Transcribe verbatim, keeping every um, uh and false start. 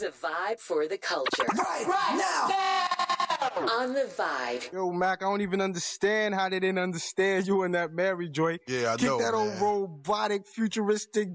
the vibe for the culture. Right, right now. now. On the Vibe. Yo, Mac, I don't even understand how they didn't understand you in that Mary joint. Yeah, I Kick know, that man. old robotic, futuristic